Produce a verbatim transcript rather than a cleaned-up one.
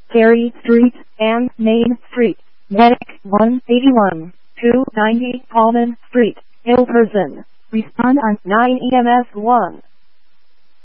Carey Street, and Main Street. Medic one eighty-one, two ninety Common Street, Hilversum. Respond on nine E M S one.